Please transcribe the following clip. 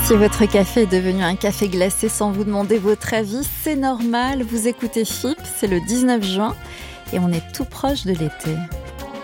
Si votre café est devenu un café glacé sans vous demander votre avis, c'est normal. Vous écoutez FIP, c'est le 19 juin et on est tout proche de l'été.